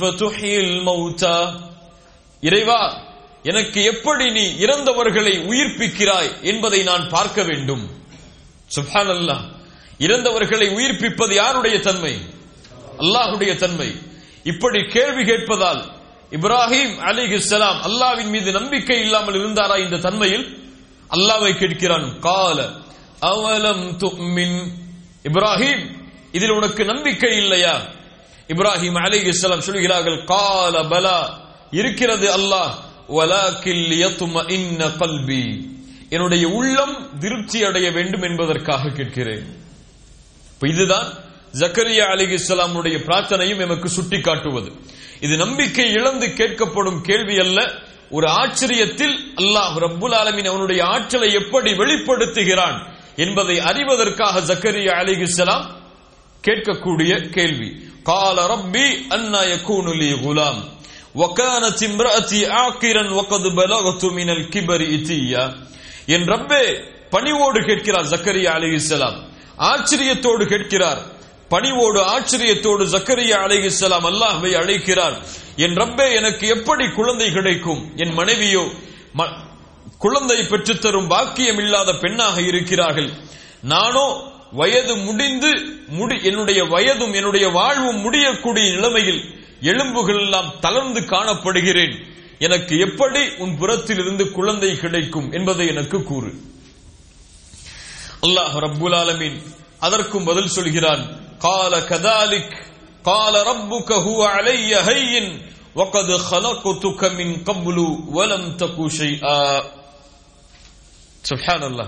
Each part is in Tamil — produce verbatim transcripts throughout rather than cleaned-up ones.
துஹில் மௌதா, இறைவா எனக்கு எப்படி நீ இறந்தவர்களை உயிர்ப்பிக்கிறாய் என்பதை நான் பார்க்க வேண்டும். சுப்ஹானல்லாஹ். இறந்தவர்களை உயிர்ப்பிப்பது யாருடைய தன்மை? அல்லாஹ்வுடைய தன்மை. இப்படி கேள்வி கேட்பதால் இப்ராஹிம் அலைஹிஸ்ஸலாம் அல்லாஹ்வின் மீது நம்பிக்கை இல்லாமல் இருந்தாரா? இந்த தன்மையில் அல்லாஹ்வை கேட்கிறான். கால அவலம் துமின், இப்ராஹிம் இதில் உனக்கு நம்பிக்கை இல்லையா? இப்ராஹிம் அலைஹிஸ்ஸலாம் சொல்கிறார்கள், கால பலா, இருக்கிறது அல்லாஹ், வலாக்கில் யத்மஇன்ன கல்பி, என்னுடைய உள்ளம் திருப்தி அடைய வேண்டும் என்பதற்காக கேட்கிறேன். இதுதான் ஜக்கரியா அலைஹிஸ்ஸலாமுடைய பிரார்த்தனையும் எமக்கு சுட்டி காட்டுவது. இது நம்பிக்கை இழந்து கேட்கப்படும் கேள்வி அல்ல. ஒரு ஆச்சரியத்தில் அல்லாஹ் ரப்புல் ஆலமீன் அவனுடைய ஆற்றலை எப்படி வெளிப்படுத்துகிறான் என்பதை அறிவதற்காக ஜக்கரியா அலைஹிஸ்ஸலாம் கேட்கக்கூடிய கேள்வி. கால ரப்பி அன்னா யகூனு லீ குலாம் வகானத் இம்ராஅதி ஆகிரன் வகத் பலகது மினல் கிபரி இதியா. என் ரப்பே, பணிவோடு கேட்கிறார் ஜக்கரியா அலைஹிஸ்ஸலாம், ஆச்சரியத்தோடு கேட்கிறார். பணிவோடு ஆச்சரியத்தோடு ஜக்கரியா அலைஹிஸ்ஸலாம் அல்லாஹ்வை அழைக்கிறார். என் ரப்பே, எனக்கு எப்படி குழந்தை கிடைக்கும்? என் மனைவியோ குழந்தை பெற்றுத்தரும் பாக்கியம் இல்லாத பெண்ணாக இருக்கிறார்கள். நானோ வயது முடிந்து முடி என்னுடைய வயதும் என்னுடைய வாழ்வும் முடியக்கூடிய நிலைமையில் எலும்புகள் எல்லாம் தளர்ந்து காணப்படுகிறேன். எனக்கு எப்படி உன் புறத்தில் இருந்து குழந்தை கிடைக்கும் என்பதை எனக்கு கூறு. அல்லாஹ் ரப்புல் ஆலமீன் அதற்கும் பதில் சொல்கிறான். قال كذلك قال ربك هو علي هين وقد خلقتك من قبل ولم تك شيئا. سبحان الله.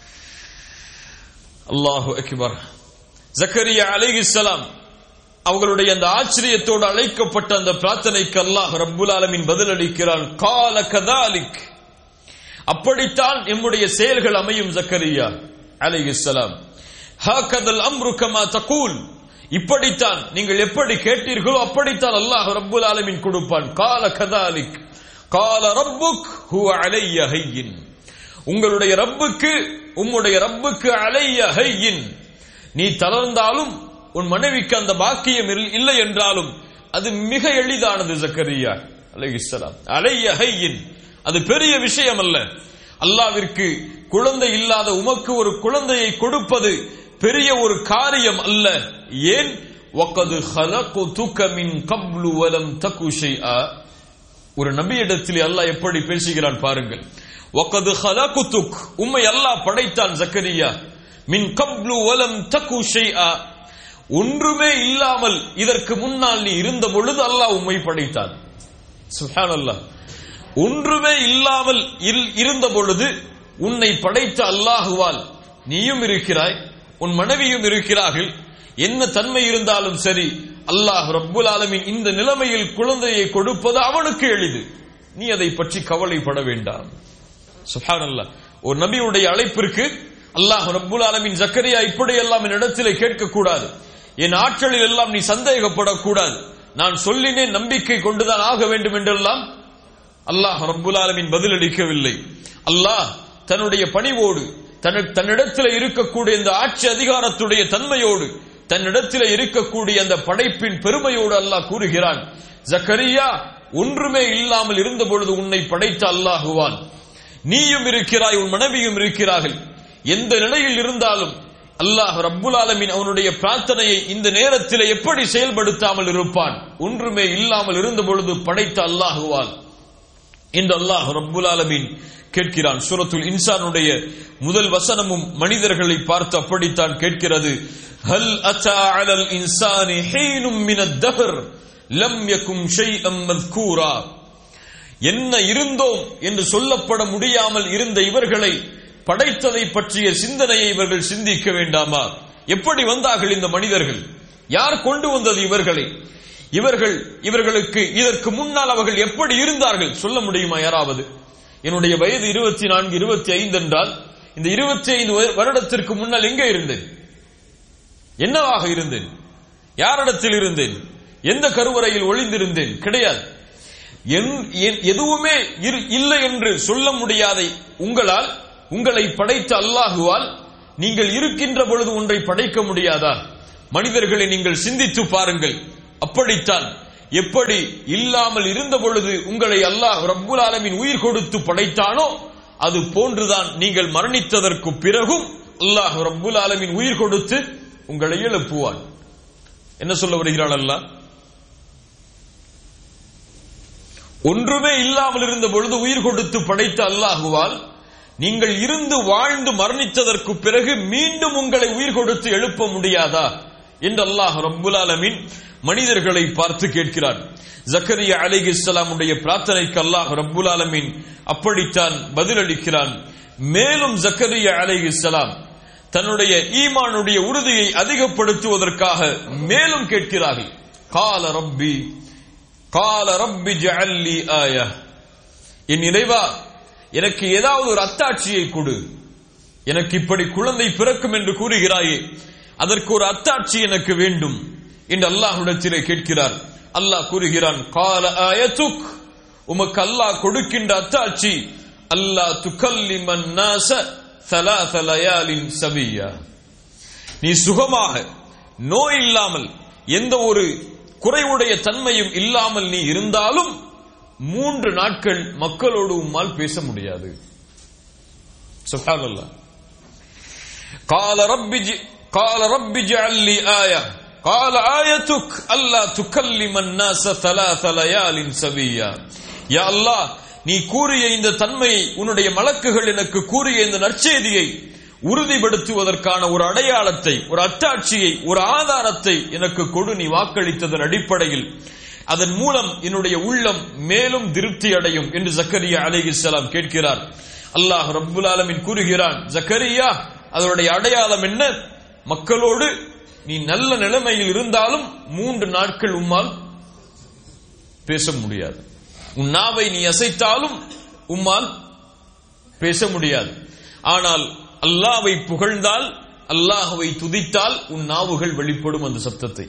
அல்லாஹு அக்பர். ஜக்கரியா அலைஹிஸ்ஸலாம் அவர்களுடைய அந்த ஆச்சரியத்தோடு அழைக்கப்பட்ட அந்த பிரார்த்தனைக்கு அல்லாஹ் ரப்புல் ஆலமீன் பதிலளிக்கிறான். கால கதாலிக், அப்படித்தான் நம்முடைய செயல்கள் அமையும் ஜக்கரியா அலைஹிஸ்ஸலாம். ஹாகதல் அம்ரு கமா தகூல், இப்படித்தான் நீங்கள் எப்படி கேட்டீர்களோ அப்படித்தான் அல்லாஹ் ரப்புல் ஆலமீன் கொடுப்பான். கால கதாலிக் கால ரப்புக் ஹுவ அலைய ஹய்யின், உங்களுடைய ரப்புக்கு உம்முடைய ரப்புக்கு அலைய ஹய்யின், நீ தளர்ந்தாலும் உன் மனைவிக்கு அந்த பாக்கியம் இல்லை என்றாலும் அது மிக எளிதானது. ஜக்கரியா அலைஹிஸ்ஸலாம் அலைய ஹய்யின், அது பெரிய விஷயம் அல்ல. அல்லாஹ்விற்கு குழந்தை இல்லாத உமக்கு ஒரு குழந்தையை கொடுப்பது பெரிய ஒரு காரியம் அல்ல. ஏன்? வகது خلقتك من قبل ولم تك شيئا. ஒரு நபியிடத்தில் அல்லாஹ் எப்படி பேசுகிறான் பாருங்கள். வகது خلقتك, உம்மை அல்லாஹ் படைத்தான் ஜக்கரியா. மின் கப்லு வலம் தகு ஷைஆ, ஒன்றுமே இல்லாமல் இதற்கு முன்னால் நீ இருந்த பொழுது அல்லாஹ் உம்மை படைத்தான். சுப்ஹானல்லாஹ். ஒன்றுமே இல்லாமல் இருந்த பொழுது உன்னை படைத்த அல்லாஹுவால் நீயும் இருக்கிறாய், உன் மனைவியும் இருக்கிறார்கள். என்ன தன்மை இருந்தாலும் சரி, அல்லாஹ் ரப்புல் ஆலமீன் இந்த நிலைமையில் குழந்தையை கொடுப்பது அவனுக்கு எளிது. நீ அதை பற்றி கவலைப்பட வேண்டாம். சுப்ஹானல்லாஹ். ஒரு நபியுடைய அழைப்பிற்கு அல்லாஹ் ரப்புல் ஆலமீன் ஜக்கரியா இப்படி எல்லாம் என் இடத்திலே கேட்கக்கூடாது, என் ஆற்றலில் எல்லாம் நீ சந்தேகப்படக்கூடாது, நான் சொல்லினேன் நம்பிக்கை கொண்டுதான் ஆக வேண்டும் என்றெல்லாம் அல்லாஹ் ரப்புல் ஆலமீன் பதிலளிக்கவில்லை. அல்லாஹ் தன்னுடைய பணிவோடு தன்னிடத்தில் இருக்கக்கூடிய இந்த ஆட்சி அதிகாரத்துடைய தன்மையோடு தன்னிடத்தில் இருக்கக்கூடிய அந்த படைப்பின் பெருமையோடு அல்லாஹ் கூறுகிறான். ஜக்கரியா, ஒன்றுமே இல்லாமல் இருந்த பொழுது உன்னை படைத்த அல்லாஹுவான், நீயும் இருக்கிறாய், உன் மனைவியும் இருக்கிறார்கள். எந்த நிலையில் இருந்தாலும் அல்லாஹ் ரப்புல் ஆலமீன் அவனுடைய பிரார்த்தனையை இந்த நேரத்தில் எப்படி செயல்படுத்தாமல் இருப்பான்? ஒன்றுமே இல்லாமல் இருந்த பொழுது படைத்த அல்லாஹுவான் என்று அல்லாஹ் ரப்புல் ஆலமீன் கேட்கிறான். சூரத்துல் இன்சானுடைய முதல் வசனமும் மனிதர்களை பார்த்து அப்படித்தான் கேட்கிறது. ஹல் அத்தா அலல் இன்சானி ஹீனும் மினத் தஹர் லம் யகும் ஷைஅம் மذ்கூரா. என்ன இருந்தோம் என்று சொல்லப்பட முடியாமல் இருந்த இவர்களை படைத்ததை பற்றிய சிந்தனையை இவர்கள் சிந்திக்க வேண்டாமா? எப்படி வந்தார்கள் இந்த மனிதர்கள்? யார் கொண்டு வந்தது இவர்களை? இவர்கள் இவர்களுக்கு இதற்கு முன்னால் அவர்கள் எப்படி இருந்தார்கள் சொல்ல முடியுமா யாராவது? என்னுடைய வயது இருபத்தி நான்கு இருபத்தி ஐந்து என்றால் இந்த இருபத்தி ஐந்து வருடத்திற்கு முன்னால் எங்கே இருந்தேன்? என்னவாக இருந்தேன்? யாரிடத்தில் இருந்தேன்? எந்த கருவறையில் ஒளிந்திருந்தேன்? கிடையாது. எதுவுமே இல்லை என்று சொல்ல முடியாத உங்களால், உங்களை படைத்த அல்லாஹுவால் நீங்கள் இருக்கின்ற பொழுது ஒன்றை படைக்க முடியாதா? மனிதர்களை நீங்கள் சிந்தித்து பாருங்கள். அப்படித்தான் எப்படி இல்லாமல் இருந்த பொழுது உங்களை அல்லாஹ் ரப்புல் ஆலமீன் உயிர் கொடுத்து படைத்தானோ அது போன்றுதான் நீங்கள் மரணித்ததற்கு பிறகும் அல்லாஹ் ரப்புல் ஆலமீன் உயிர் கொடுத்து உங்களை எழுப்புவான். என்ன சொல்ல வருகிறான் அல்லாஹ்? ஒன்றுமே இல்லாமல் இருந்த பொழுது உயிர் கொடுத்து படைத்த அல்லாஹுவால் நீங்கள் இருந்து வாழ்ந்து மரணித்ததற்கு பிறகு மீண்டும் உங்களை உயிர் கொடுத்து எழுப்ப முடியாதா என்று அல்லாஹ் ரப்புல் ஆலமீன் மனிதர்களை பார்த்து கேட்கிறார். ஜக்கரியா அலைஹிஸ்ஸலாமுடைய பிரார்த்தனைக்கு அல்லாஹ் ரப்புல் ஆலமீன் அப்படித்தான் பதிலளிக்கிறான். மேலும் ஜக்கரியா அலைஹிஸ்ஸலாம் தன்னுடைய ஈமானுடைய உறுதியை அதிகப்படுத்துவதற்காக மேலும் கேட்கிறார்கள். கால ரப்பி கால ரப்பி ஜஅல்லி ஆயா, என் இறைவா எனக்கு ஏதாவது ஒரு அத்தாட்சியை கொடு. எனக்கு இப்படி குழந்தை பிறக்கும் என்று கூறுகிறாயே, அதற்கு ஒரு அத்தாட்சி எனக்கு வேண்டும் என்று அல்லாஹ்விடத்திலே கேட்கிறார். அல்லாஹ் கூறுகிறான், கால ஆயத்துக், உமக்கு அல்லாஹ் கொடுக்கின்ற அத்தாட்சி அல்லாஹ் துகல்லிமன் நாஸ ثلاث ليال سويا, நீ சுகமாக நோய் இல்லாமல் எந்த ஒரு குறைவுடைய தன்மையும் இல்லாமல் நீ இருந்தாலும் மூன்று நாட்கள் மக்களோடு உம்மால் பேச முடியாது. சுப்ஹானல்லாஹ். قال رب قال رب اجعل لي آية قال آيتك ألا تكلم الناس ثلاث ليال سويا. யா அல்லாஹ், நீ கூறிய இந்த தன்மையை, உன்னுடைய மலக்குகள் எனக்கு கூறிய இந்த நற்செய்தியை உறுதிப்படுத்துவதற்கான ஒரு அடையாளத்தை, ஒரு அத்தாட்சியை, ஒரு ஆதாரத்தை எனக்கு கொடு நீ வாக்களித்ததன் அடிப்படையில். அதன் மூலம் என்னுடைய உள்ளம் மேலும் திருப்தி அடையும் என்று ஜக்கரியா அலைஹிஸ்ஸலாம் கேட்கிறார். அல்லாஹ் ரப்புல் ஆலமீன் கூறுகிறான், ஜக்கரியா அதனுடைய அடையாளம் என்ன? மக்களோடு நீ நல்ல நிலைமையில் இருந்தாலும் மூன்று நாட்கள் உம்மால் பேச முடியாது. உன் நாவை நீ அசைத்தாலும் உம்மால் பேச முடியாது. ஆனால் அல்லாஹ்வை புகழ்ந்தால், அல்லாஹ்வை துதித்தால் உன் நாவுகள் வெளிப்படும் அந்த சப்தத்தை.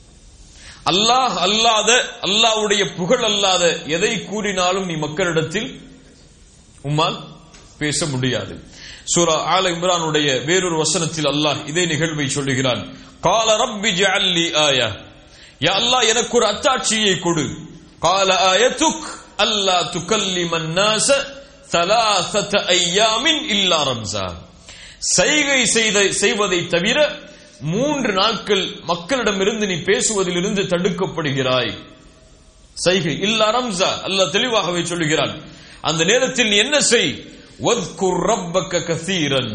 அல்லாஹ் அல்லாத, அல்லாஹ்வுடைய புகழ் அல்லாத எதை கூறினாலும் நீ மக்களிடத்தில் உம்மால் பேச முடியாது. சூரா ஆல இம்ரானுடைய வேறொரு வசனத்தில் அல்லாஹ் இதே நிகழ்வை சொல்லுகிறான். கால ரப்பி ஜஅல்லி ஆயா, யா அல்லாஹ் எனக்கு ஒரு அத்தாட்சியை கொடு. கால ஆயத்துக் அல்லா துகல்லிமன் நாஸ ثلاثة أيام إلا ரம்ஸா, சைகை செய்வதை தவிர மூன்று நாட்கள் மக்களிடமிருந்து நீ பேசுவதிலிருந்து தடுக்கப்படுகிறாய். சைகை இல்லா ரம்ஸா, அல்லாஹ் தெளிவாகவே சொல்லுகிறான். அந்த நேரத்தில் நீ என்ன செய்? வத்குர் ரப்பக கஸீரன்,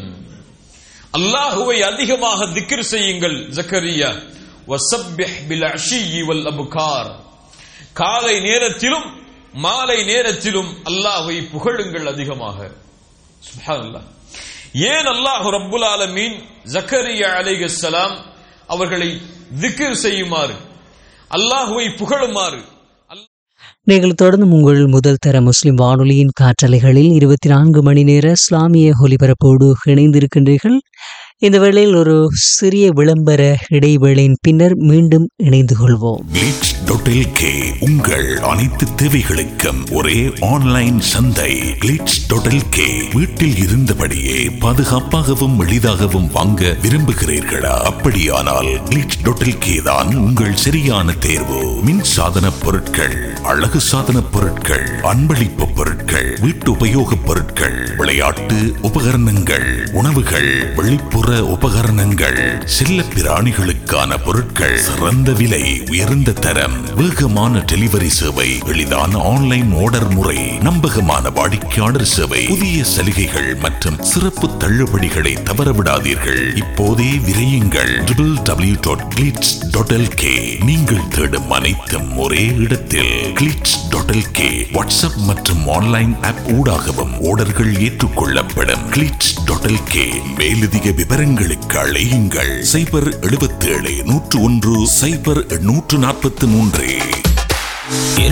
அல்லாஹ்வை அதிகமாக திக்ர் செய்யுங்கள் ஜக்கரியா. வஸப்பிஹ் பில் அஷிய்யி வல் அப்கார், காலை நேரத்திலும் மாலை நேரத்திலும் அல்லாஹ்வை புகழுங்கள் அதிகமாக. சுப்ஹானல்லாஹ். ஏன் அல்லாஹ் ரப்புல் ஆலமீன் ஜக்கரியா அலைஹிஸ்ஸலாம் அவர்களை திக்ர் செய்யுமாறு, அல்லாஹ்வை புகழுமாறு? நீங்கள் தொடர்ந்து உங்கள் முதல் தர முஸ்லிம் வானொலியின் காற்றலைகளில் இருபத்தி நான்கு மணி நேர இஸ்லாமிய ஒலிபரப்போடு இணைந்திருக்கின்றீர்கள். இந்த வேளையில் ஒரு சிறிய விளம்பர இடைவேளையின் பின்னர் மீண்டும் இணைந்து கொள்வோம். கிளிட்ஸ் டாட் எல்கே உங்கள் அனைத்து தேவைகளுக்கும் ஒரே ஆன்லைன் சந்தை. கிளிட்ஸ் டாட் எல்கே, வீட்டில் இருந்தபடியே பாதுகாப்பாகவும் எளிதாகவும் வாங்க விரும்புகிறீர்களா? அப்படியானால் கிளிட்ஸ் டாட் எல்கே தான் உங்கள் சரியான தேர்வு. மின் சாதன பொருட்கள், அழகு சாதன பொருட்கள், அன்பளிப்பு பொருட்கள், வீட்டு உபயோக பொருட்கள், விளையாட்டு உபகரணங்கள், உணவுகள், வெளிப்புற உபகரணங்கள், செல்ல பிராணிகளுக்கான பொருட்கள், சிறந்த விலை, உயர்ந்த தரம், வேகமான டெலிவரி சேவை, எளிதான ஆன்லைன் ஆர்டர் முறை, நம்பகமான வாடிக்கையாளர் சேவை, புதிய சலுகைகள் மற்றும் சிறப்பு தள்ளுபடிகளை தவறவிடாதீர்கள். இப்போதே விரையுங்கள். W W W dot glitz dot LK. நீங்கள் தேடும் அனைத்தும் ஒரே இடத்தில். கிளிட்ஸ் டாட் எல்கே வாட்ஸ்அப் மற்றும் ஆன்லைன் ஆப் ஊடாகவும் ஆர்டர்கள் ஏற்றுக்கொள்ளப்படும். Glitz dot LK. மேலதிக விவரங்களுக்கு அழையுங்கள். சைபர் எழுபத்தி ஏழு நூற்று ஒன்று சைபர் நூற்று நாற்பத்தி மூன்று. எருலின்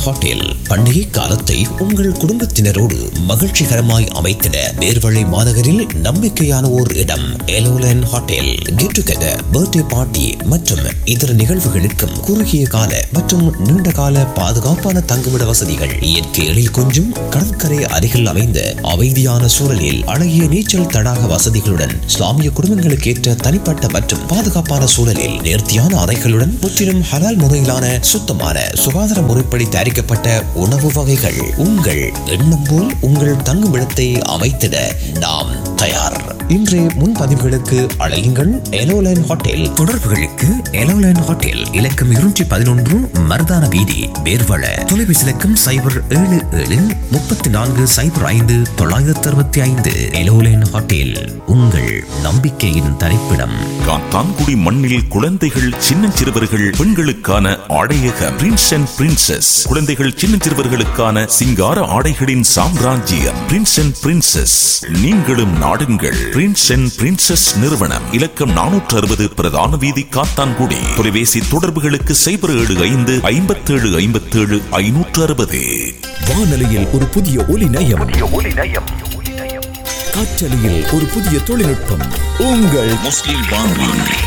ஹோட்டல். பண்டிகை காலத்தை உங்கள் குடும்பத்தினரோடு மகிழ்ச்சிகரமாய் அமைத்திட நேர்வழி மாநகரில் நம்பிக்கையான ஓர் இடம் எலோலன் hotel. Get together, birthday party மற்றும் இதர நிகழ்வுகளுக்கும் குறுகிய கால மற்றும் நீண்ட கால பாதுகாப்பான தங்குமிட வசதிகள். இயற்கை எழில் கொஞ்சும் கடற்கரை அருகில் அமைந்த அமைதியான சூழலில் அழகிய நீச்சல் தடாக வசதிகளுடன் இஸ்லாமிய குடும்பங்களுக்கு ஏற்ற தனிப்பட்ட மற்றும் பாதுகாப்பான சூழலில் நேர்த்தியான அறைகளுடன் முற்றிலும் ஹலால் முறையிலான சுத்தமான சுகாதார முறைப்படி தயாரிக்கப்பட்ட உணவு வகைகள். உங்கள் எண்ணம் போல் உங்கள் தங்குமிடத்தை அமைத்திட நாம் தயார். இன்றைய முன்பதிவுகளுக்கு அழையுங்கள் எலோலைன் ஹோட்டல். தொடர்புகளுக்கு எலோலைன் ஹோட்டல் இலக்கம் இருநூற்றி பதினொன்று மருதான வீதி, பேர்வள. தொலைபேசி இலக்கம் சைபர் ஏழு ஏழு முப்பத்தி நான்கு சைபர் ஐந்து தொள்ளாயிரத்தி அறுபத்தி ஐந்து. எலோலைன் ஹோட்டல், உங்கள் நம்பிக்கையின் தரிப்பிடம். காத்தான்குடி மண்ணில் குழந்தைகள், சின்னஞ்சிறுவர்கள், பெண்களுக்கான ஆடையகம் பிரின்ஸ் அண்ட் பிரின்சஸ். குழந்தைகள், சின்னஞ்சிறுவர்களுக்கான சிங்கார ஆடைகளின் சாம்ராஜ்யம் பிரின்ஸ் அண்ட் பிரின்சஸ். நீங்களும் நாடுங்கள் பிரின்ஸ் அண்ட் பிரின்சஸ் நிறுவனம். இலக்கம் நானூற்று அறுபது பிரதான வீதி, காத்தான்குடி. தொலைபேசி தொடர்புகளுக்கு சைபர் ஏழு ஐந்து ஐம்பத்தி ஏழு ஐம்பத்தி ஏழு ஐநூற்று அறுபது. வானொலியில் ஒரு புதிய ஒலி நயம், காற்றலையில் ஒரு புதிய தொழில்நுட்பம். உங்கள் முஸ்லிம் வானொலி.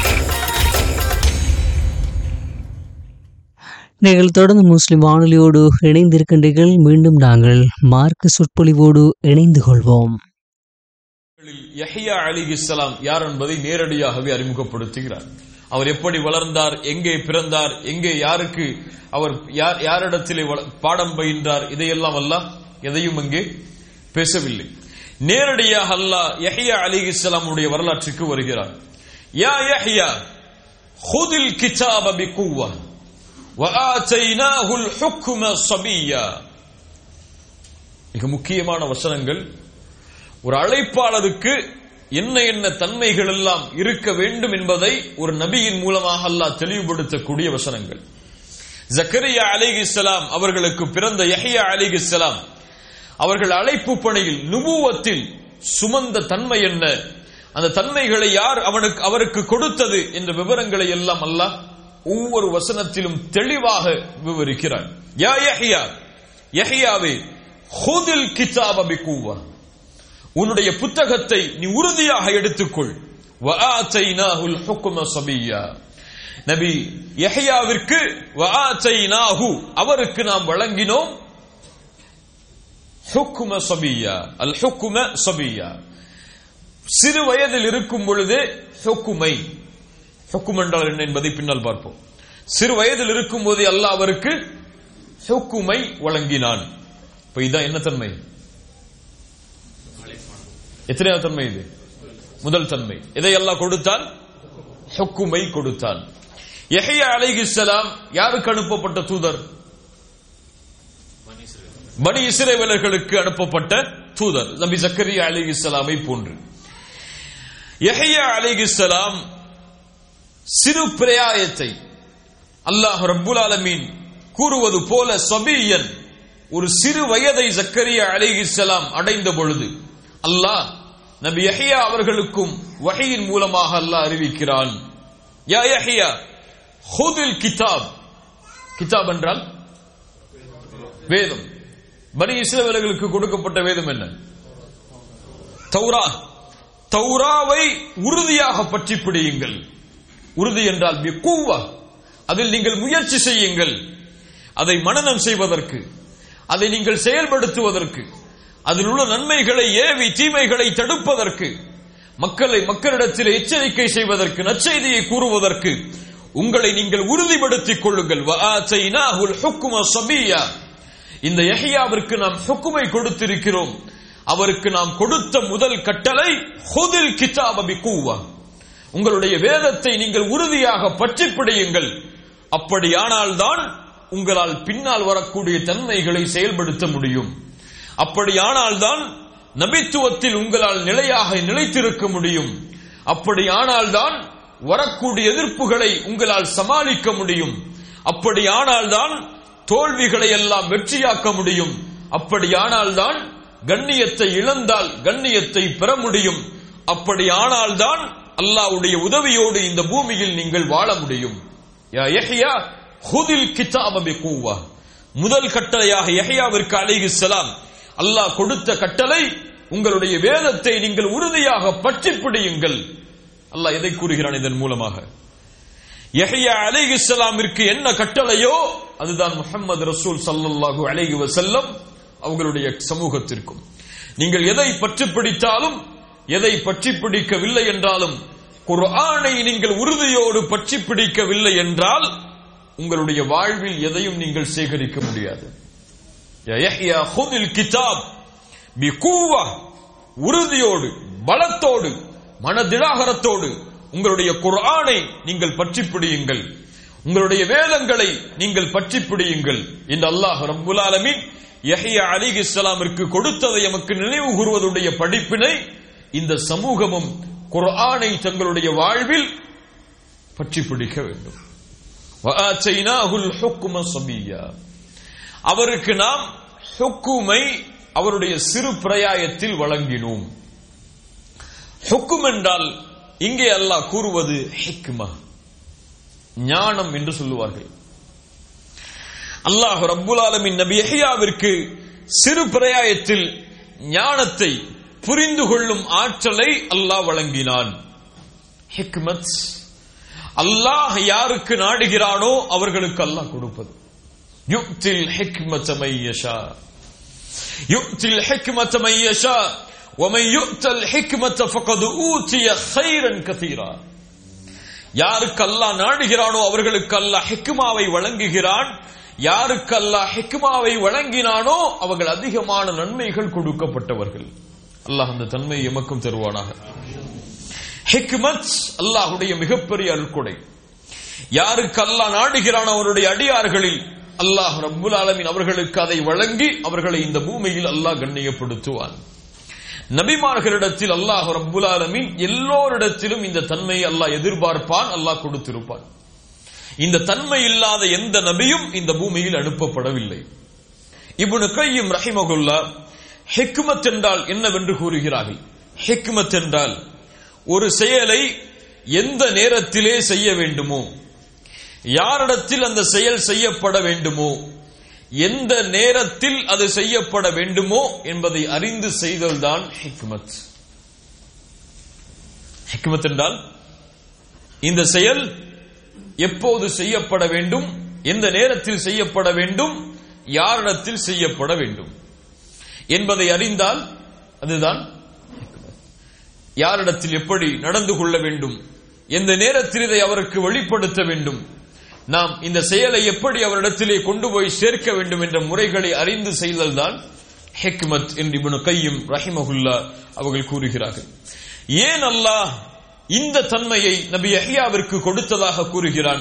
நீங்கள் தொடர்ந்து முஸ்லிம் வானொலியோடு இணைந்திருக்கின்றீர்கள். மீண்டும் நாங்கள் மார்க்க சொற்பொழிவோடு இணைந்து கொள்வோம். யஹ்யா அலைஹிஸ்ஸலாம் யார் என்பதை நேரடியாகவே அறிமுகப்படுத்துகிறார். அவர் எப்படி வளர்ந்தார், எங்கே பிறந்தார், எங்கே யாருக்கு அவர் யார் யாரிடத்திலே பாடம் பயின்றார், இதையெல்லாம் அல்லாஹ் எதையும் அங்கே பேசவில்லை. நேரடியாக அல்லாஹ் யஹ்யா அலைஹிஸ்ஸலாமுடைய வரலாற்றுக்கு வருகிறார். யா யஹ்யா ஹுதில் கிதாப பிகுவா வஆதைனாஹுல் ஹுக்ம ஸபிய்யா. மிக முக்கியமான வசனங்கள். ஒரு அழைப்பாளருக்கு என்ன என்ன தன்மைகள் எல்லாம் இருக்க வேண்டும் என்பதை ஒரு நபியின் மூலமாக அல்லாஹ் தெளிவுபடுத்தக்கூடிய வசனங்கள். ஜக்கரியா அலைஹிஸ்ஸலாம் அவர்களுக்கு பிறந்த யஹ்யா அலைஹிஸ்ஸலாம் அவர்கள் அழைப்பு பணியில் நுபுவத்தில் சுமந்த தன்மை என்ன, அந்த தன்மைகளை யார் அவனுக்கு அவருக்கு கொடுத்தது என்ற விவரங்களை எல்லாம் அல்லாஹ் ஒவ்வொரு வசனத்திலும் தெளிவாக விவரிக்கிறார். யா யஹ்யா, யஹ்யாவே ஹுதில் கிதாப பிகுவா, உன்னுடைய புத்தகத்தை நீ உறுதியாக எடுத்துக்கொள். வஆதைனாஹுல் ஹுக்ம ஸபிய்யா, நபி யஹ்யாவிற்கு வஆதைனாஹு அவருக்கு நாம் வழங்கினோம் ஹுக்ம ஸபிய்யா. அல் ஹுக்ம ஸபிய்யா, சிறு வயதில் இருக்கும் பொழுதே ஹுக்மை, ஹுக்ம் என்றால் என்ன என்பதை பின்னால் பார்ப்போம். சிறு வயதில் இருக்கும் போதே அல்லாஹ் அவருக்கு ஹுக்மை வழங்கினான். இப்ப இதான் என்ன தன்மை? எத்தனையாவது தன்மை இது? முதல் தன்மை. இதை அல்லாஹ் கொடுத்தான், ஹுக்மை கொடுத்தான். யஹ்யா அலைஹிஸ்ஸலாம் யாருக்கு அனுப்பப்பட்ட தூதர்? பனி இஸ்ரவேலர்களுக்கு அனுப்பப்பட்ட தூதர், நபி ஜக்கரியா அலைஹிஸ்ஸலாமை போன்று. யஹ்யா அலைஹிஸ்ஸலாம் சிறு பிரயாயத்தை அல்லாஹ் ரப்புல் ஆலமீன் கூறுவது போல சபியன், ஒரு சிறு வயதை ஜக்கரியா அலைஹிஸ்ஸலாம் அடைந்த பொழுது அல்லாஹ் நபி யஹ்யா அவர்களுக்கும் வஹீயின் மூலமாக அல்லாஹ் அறிவிக்கிறான். யா யஹ்யா ஹுதில் கிதாப். கிதாப் என்றால் வேதம். பனி இஸ்ரவேலர்களுக்கு கொடுக்கப்பட்ட வேதம் என்ன? தௌரா. தௌராவை உறுதியாக பற்றி பிடியுங்கள். உறுதி என்றால் பிகுவா, அதில் நீங்கள் முயற்சி செய்யுங்கள். அதை மனனம் செய்வதற்கு, அதை நீங்கள் செயல்படுத்துவதற்கு, அதில் உள்ள நன்மைகளை ஏவி தீமைகளை தடுப்பதற்கு, மக்களை மக்களிடத்தில் எச்சரிக்கை செய்வதற்கு, நற்செய்தியை கூறுவதற்கு உங்களை நீங்கள் உறுதிப்படுத்திக் கொள்ளுங்கள். வஆதைனாஹுல் ஹுக்ம ஸபிய்யா, இந்த யஹ்யாவிற்கு நாம் ஹுக்மை கொடுத்திருக்கிறோம். அவருக்கு நாம் கொடுத்த முதல் கட்டளை ஹுதில் கிதாப பிகுவா, உங்களுடைய வேதத்தை நீங்கள் உறுதியாக பற்றி பிடியுங்கள். அப்படியானால் தான் உங்களால் பின்னால் வரக்கூடிய தன்மைகளை செயல்படுத்த முடியும். அப்படியானால் தான் நபித்துவத்தில் உங்களால் நிலையாக நிலைத்திருக்க முடியும். அப்படியானால் தான் வரக்கூடிய எதிர்ப்புகளை உங்களால் சமாளிக்க முடியும். அப்படியானால் தான் தோல்விகளை எல்லாம் வெற்றியாக்க முடியும். அப்படியானால் தான் கண்ணியத்தை இழந்தால் கண்ணியத்தை பெற முடியும். அப்படியானால் தான் அல்லாஹ்வுடைய உதவியோடு இந்த பூமியில் நீங்கள் வாழ முடியும். யா யஹ்யா ஹுதில் கிதாப பிகுவா, முதல் கட்டளையாக யஹ்யாவிற்கு அலைஹிஸ்ஸலாம் அல்லாஹ் கொடுத்த கட்டளை, உங்களுடைய வேதத்தை நீங்கள் உறுதியாக பற்றி பிடியுங்கள். அல்லாஹ் எதை கூறுகிறான் இதன் மூலமாக? யஹ்யா அலைஹிஸ்ஸலாமிற்கு என்ன கட்டளையோ அதுதான் முஹம்மது ரசூல் ஸல்லல்லாஹு அலைஹி வஸல்லம் அவர்களுடைய சமூகத்திற்கும். நீங்கள் எதை பற்றி பிடித்தாலும், எதை பற்றி பிடிக்கவில்லை என்றாலும், குர்ஆனை நீங்கள் உறுதியோடு பற்றி பிடிக்கவில்லை என்றால் உங்களுடைய வாழ்வில் எதையும் நீங்கள் சேகரிக்க முடியாது. யா யஹ்யா ஹுதில் கிதாப் பிகுவா, உறுதியோடு, பலத்தோடு, மனதிடாகரத்தோடு உங்களுடைய குர்ஆனை நீங்கள் பற்றி பிடியுங்கள், உங்களுடைய வேதங்களை நீங்கள் பற்றி பிடியுங்கள் என்று அல்லாஹ் ரப்புல் ஆலமீன் யஹ்யா அலைஹிஸ்ஸலாமிற்கு கொடுத்ததை நமக்கு நினைவு கூறுவதுடைய படிப்பினை இந்த சமூகமும் குர்ஆனை தங்களுடைய வாழ்வில் பற்றி பிடிக்க வேண்டும். வஆதைனாஹுல் ஹுக்ம ஸபிய்யா, அவருக்கு நாம் ஹுக்குமை அவருடைய சிறு பிரயாயத்தில் வழங்கினோம். ஹுக்கும் என்றால் இங்கே அல்லாஹ் கூறுவது ஹிக்மா, ஞானம் என்று சொல்லுவார்கள். அல்லாஹ் ரப்புல் ஆலமீன் நபி யஹ்யாவிற்கு சிறு பிரயாயத்தில் ஞானத்தை, புரிந்து கொள்ளும் ஆற்றலை அல்லாஹ் வழங்கினான். ஹிக்மத் அல்லாஹ் யாருக்கு நாடுகிறானோ அவர்களுக்கு அல்லாஹ் கொடுப்பது. யுக்தில் ஹிக்மத மை யஷா, யுக்தில் ஹிக்மத மை யஷா ومن يؤت الحكمة فقد أوتي خيرا كثيرا. யாருக்கு அல்லாஹ் நாடுகிறானோ அவர்களுக்கு அல்லாஹ் ஹிக்மாவை வழங்குகிறான். யாருக்கு அல்லாஹ் ஹிக்மாவை வழங்கினானோ அவர்கள் அதிகமான நன்மைகள் கொடுக்கப்பட்டவர்கள். அல்லாஹ் அந்த தன்மையை எமக்கும் தருவானாக. ஹிக்மத் அல்லாஹ்வுடைய மிகப்பெரிய அருள்கொடை. யாருக்கு அல்லாஹ் நாடுகிறானோ அவருடைய அடியார்களில் அல்லாஹ் ரப்புல் ஆலமீன் அவர்களுக்கு அதை வழங்கி அவர்களை இந்த பூமியில் அல்லாஹ் கண்ணியப்படுத்துவான். நபிமார்களிடத்தில் அல்லாஹ் ரப்புல் ஆலமீன் எல்லோரிடத்திலும் இந்த தன்மையை அல்லாஹ் எதிர்பார்ப்பான், அல்லாஹ் கொடுத்திருப்பான். இந்த தன்மை இல்லாத எந்த நபியும் இந்த பூமியில் அனுப்பப்படவில்லை. இப்னு கய்யிம் ரஹிமஹுல்லாஹ் ஹிக்மத் என்றால் என்னவென்று கூறுகிறார்கள். ஹிக்மத் என்றால் ஒரு செயலை எந்த நேரத்திலே செய்ய வேண்டுமோ, யாரிடத்தில் அந்த செயல் செய்யப்பட வேண்டுமோ, எந்த நேரத்தில் அது செய்யப்பட வேண்டுமோ என்பதை அறிந்து செய்தல்தான் ஹிக்மத். ஹிக்மத் என்றால் இந்த செயல் எப்போது செய்யப்பட வேண்டும், எந்த நேரத்தில் செய்யப்பட வேண்டும், யாரிடத்தில் செய்யப்பட வேண்டும் என்பதை அறிந்தால் அதுதான் ஹிக்மத். யாரிடத்தில் எப்படி நடந்து கொள்ள வேண்டும், எந்த நேரத்தில் இதை அவருக்கு வெளிப்படுத்த வேண்டும், நாம் இந்த செயலை எப்படி அவரிடத்திலே கொண்டு போய் சேர்க்க வேண்டும் என்ற முறைகளை அறிந்து செய்தல் தான் ஹிக்மத் என்று இப்னு கய்யிம் ரஹிமஹுல்லாஹ் அவர்கள் கூறுகிறார்கள். ஏன் அல்லாஹ் இந்த தன்மையை நபி யஹ்யாவிற்கு கொடுத்ததாக கூறுகிறான்?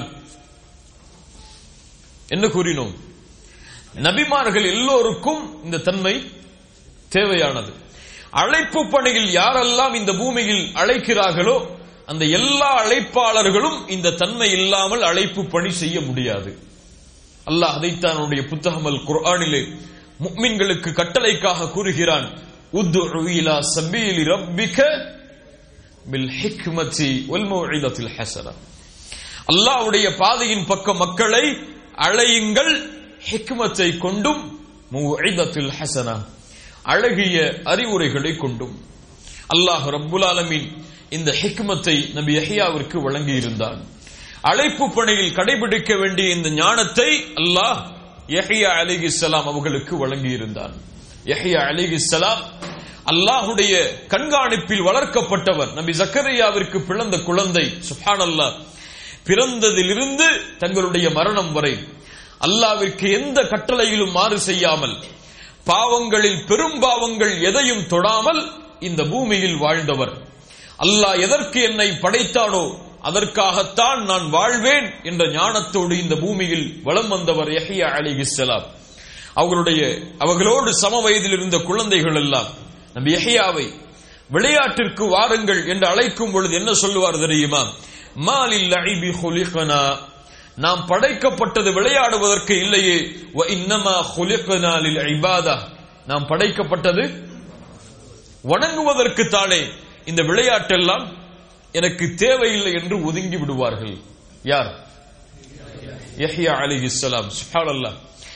என்ன கூறினோம்? நபிமார்கள் எல்லோருக்கும் இந்த தன்மை தேவையானது. அழைப்பு பணியில் யாரெல்லாம் இந்த பூமியில் அழைக்கிறார்களோ அந்த எல்லா அழைப்பாளர்களும் இந்த தன்மை இல்லாமல் அழைப்பு பணி செய்ய முடியாது. அல்லாஹ் அதைத்தான் அவருடைய புத்தகம் அல் குர்ஆனிலே முஃமின்களுக்கு கட்டளைக்காக கூறுகிறான். உத்உ இலா சபீலி ரப்பிக பில் ஹிக்மதி வல் மௌஇதத்தில் ஹஸனா. அல்லாஹ்வுடைய பாதையின் பக்கம் மக்களை அழையுங்கள், ஹிக்மத்தை கொண்டும், மௌஇதத்தில் ஹஸனா அழகிய அறிவுரைகளை கொண்டும். அல்லாஹ் ரப்புல் ஆலமீன் இந்த ஹிக்மத்தை நபி யஹ்யாவிற்கு வழங்கி இருந்தான். அழைப்பு பணியில் கடைபிடிக்க வேண்டிய இந்த ஞானத்தை அல்லாஹ் யஹ்யா அலைஹிஸ்ஸலாம் அவர்களுக்கு வழங்கி இருந்தான். யஹ்யா அலைஹிஸ்ஸலாம் அல்லாஹ்வுடைய கண்காணிப்பில் வளர்க்கப்பட்டவர். நபி ஜக்கரியாவிற்கு பிறந்த குழந்தை சுப்ஹானல்லாஹ் பிறந்ததிலிருந்து தங்களுடைய மரணம் வரை அல்லாஹ்விற்கு எந்த கட்டளையிலும் மாறு செய்யாமல், பாவங்களில் பெரும் பாவங்கள் எதையும் தொடாமல் இந்த பூமியில் வாழ்ந்தவர். அல்லாஹ் எதற்கு என்னை படைத்தானோ அதற்காகத்தான் நான் வாழ்வேன் என்ற ஞானத்தோடு இந்த பூமியில் வலம் வந்தவர் யஹ்யா அலைஹிஸ்ஸலாம். அவர்களுடைய அவர்களோடு சம வயதில் இருந்த குழந்தைகள் எல்லாம் நபி யஹ்யாவை விளையாட்டிற்கு வாருங்கள் என்று அழைக்கும் பொழுது என்ன சொல்லுவார் தெரியுமா? மாலில் லஇபி குலிகனா, நாம் படைக்கப்பட்டது விளையாடுவதற்கு இல்லையே, வ இன்னமா குலிகனா லில் இபாதா, நாம் படைக்கப்பட்டது வணங்குவதற்கு தானே, இந்த விளையாட்டெல்லாம் எனக்கு தேவையில்லை என்று ஒதுங்கி விடுவார்கள். யார்? யஹ்யா அலைஹிஸ்ஸலாம். சுப்ஹானல்லாஹ்.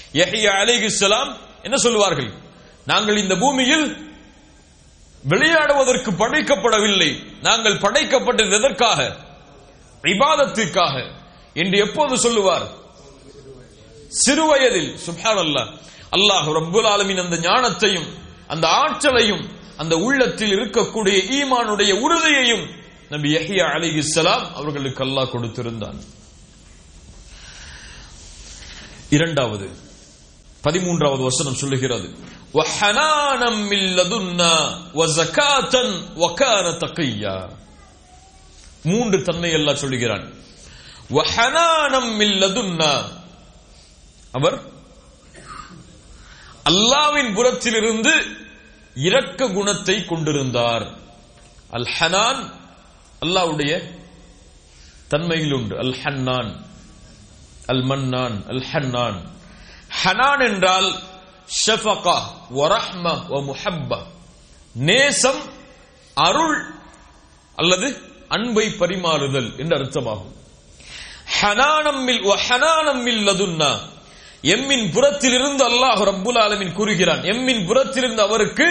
யஹ்யா அலைஹிஸ்ஸலாம் என்ன சொல்வார்கள்? நாங்கள் இந்த பூமியில் விளையாடுவதற்கு படைக்கப்படவில்லை, நாங்கள் படைக்கப்பட்டது எதற்காக? இபாதத்திற்காக என்று எப்போது சொல்லுவார்? சிறுவயதில். சுப்ஹானல்லாஹ். அல்லாஹ் ரப்புல் ஆலமீன் அந்த ஞானத்தையும் அந்த ஆற்றலையும் அந்த உள்ளத்தில் இருக்கக்கூடிய ஈமானுடைய உறுதியையும் நபி யஹ்யா அலைஹிஸ்ஸலாம் அவர்களுக்கு அல்லாஹ் கொடுத்திருந்தான். இரண்டாவது பதிமூன்றாவது வசனம் சொல்லுகிறது, வஹனானம் மின் லதுன்னா வஸகாத்தன் வகான தகிய்யா. மூன்று தன்மை அல்லாஹ் சொல்லுகிறான். வஹனானம் மின் லதுன்னா, அவர் அல்லாஹ்வின் புறத்திலிருந்து இரக்க குணத்தை கொண்டிருந்தார். அல் ஹனான் அல்லாஹ்வுடைய தன்மையில் உண்டு. அல் ஹன்னான், அல் மன்னான், அல் ஹன்னான். ஹனான் என்றால் ஷஃபகா வ ரஹ்ம வ முஹப்பா, நேசம், அருள் அல்லது அன்பை பரிமாறுதல் என்று அர்த்தமாகும். ஹனானம் மில் வ ஹனானம் மின் லதுன்னா, எம்மின் புறத்திலிருந்து அல்லாஹ் ரப்புல் ஆலமீன் கூறுகிறான், எம்மின் புறத்திலிருந்து அவருக்கு